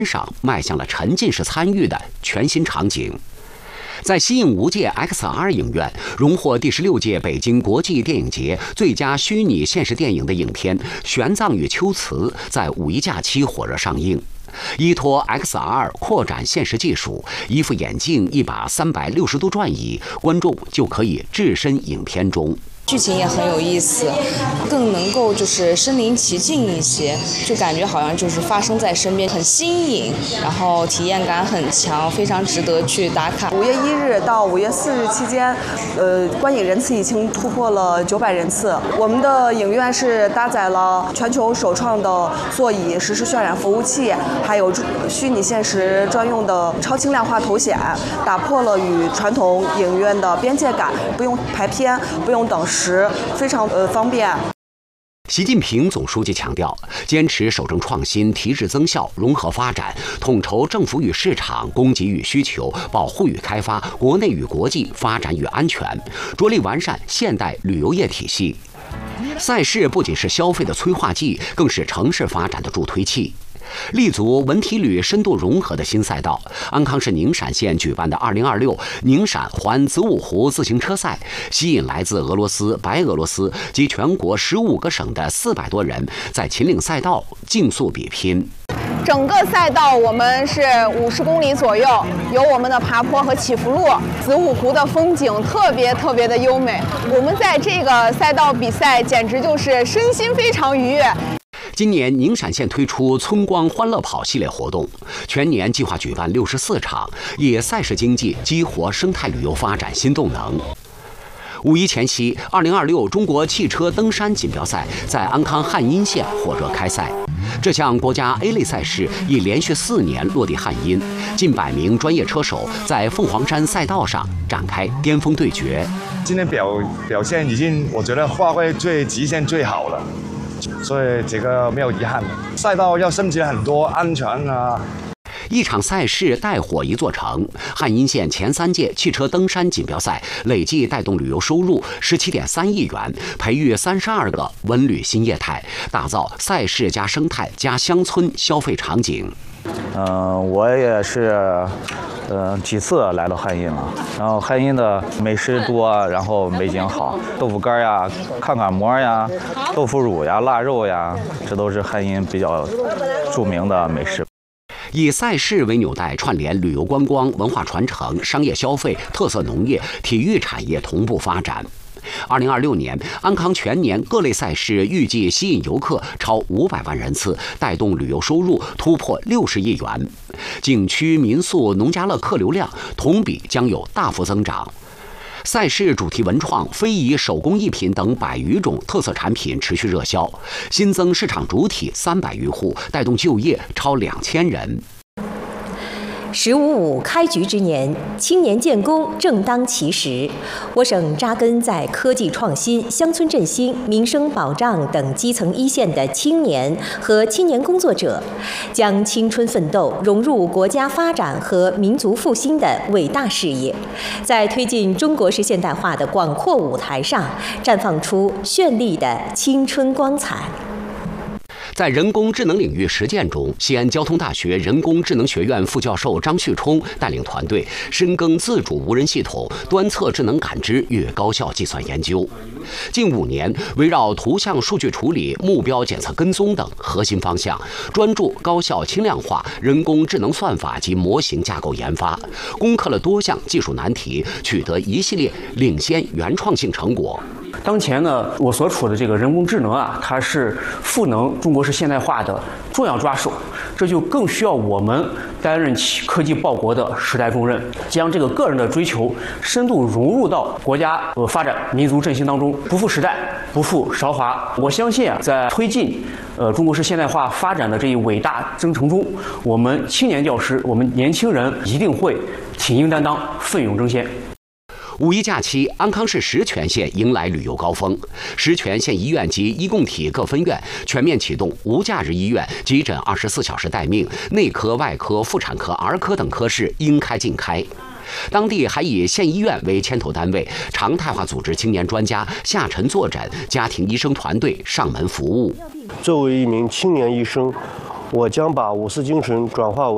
上迈向了沉浸式参与的全新场景。在西影无界 XR 影院荣获第16届北京国际电影节最佳虚拟现实电影的影片《玄奘与秋瓷》在五一假期火热上映。依托 XR 扩展现实技术，一副眼镜、一把360度转椅，观众就可以置身影片中。 剧情也很有意思，更能够就是身临其境一些，就感觉好像就是发生在身边，很新颖，然后体验感很强，非常值得去打卡。 5月1日到5月4日期间，观影人次已经突破了900人次。我们的影院是搭载了全球首创的座椅、实时渲染服务器，还有虚拟现实专用的超轻量化头显，打破了与传统影院的边界感，不用排片，不用等时。非常方便。 习近平总书记强调，坚持守正创新、提质增效、融合发展，统筹政府与市场、供给与需求、保护与开发、国内与国际、发展与安全，着力完善现代旅游业体系。赛事不仅是消费的催化剂，更是城市发展的助推器。立足文体旅深度融合的新赛道，安康市宁陕县举办的2026宁陕环子午湖自行车赛，吸引来自俄罗斯、白俄罗斯及全国15个省的400多人在秦岭赛道竞速比拼。 整个赛道我们是50公里左右，有我们的爬坡和起伏路。子午湖的风景特别的优美，我们在这个赛道比赛简直就是身心非常愉悦。 今年宁陕县推出村光欢乐跑系列活动，全年计划举办64场，以赛事经济激活生态旅游发展新动能。五一前夕，2026中国汽车登山锦标赛在安康汉阴县火热开赛。这项国家 A 类赛事已连续4年落地汉阴，近100名专业车手在凤凰山赛道上展开巅峰对决。 今天表现已经，我觉得发挥最极限最好了。所以这个没有遗憾，赛道要升级很多，安全啊。 一场赛事带火一座城，汉阴县前3届汽车登山锦标赛累计带动旅游收入17.3亿元，培育32个文旅新业态，打造赛事加生态加乡村消费场景。 我也是几次来到汉阴了，然后汉阴的美食多，然后美景好，豆腐干呀、看看馍呀、豆腐乳呀、腊肉呀，这都是汉阴比较著名的美食。 以赛事为纽带，串联旅游观光、文化传承、商业消费、特色农业、体育产业同步发展。2026年，安康全年各类赛事预计吸引游客超500万人次，带动旅游收入突破60亿元。景区、民宿、农家乐客流量同比将有大幅增长。赛事主题文创、非遗、手工艺品等100余种特色产品持续热销，新增市场主体300余户，带动就业超2000人。 “15+5”开局之年，青年建功正当其时。我省扎根在科技创新、乡村振兴、民生保障等基层一线的青年和青年工作者，将青春奋斗融入国家发展和民族复兴的伟大事业，在推进中国式现代化的广阔舞台上，绽放出绚丽的青春光彩。 在人工智能领域实践中，西安交通大学人工智能学院副教授张旭冲带领团队深耕自主无人系统、端侧智能感知与高效计算研究。近5年，围绕图像数据处理、目标检测跟踪等核心方向，专注高效轻量化人工智能算法及模型架构研发，攻克了多项技术难题，取得一系列领先原创性成果。 当前呢，我所处的这个人工智能啊，它是赋能中国式现代化的重要抓手，这就更需要我们担任起科技报国的时代重任，将这个个人的追求深度融入到国家发展、民族振兴当中，不负时代，不负韶华。我相信啊，在推进中国式现代化发展的这一伟大征程中，我们青年教师，我们年轻人一定会挺膺担当，奋勇争先。 五一假期，安康市石泉县迎来旅游高峰。石泉县医院及医共体各分院全面启动无假日医院急诊24小时待命，内科、外科、妇产科、儿科等科室应开尽开。当地还以县医院为牵头单位，常态化组织青年专家下沉坐诊，家庭医生团队上门服务。 作为一名青年医生，我将把五四精神转化为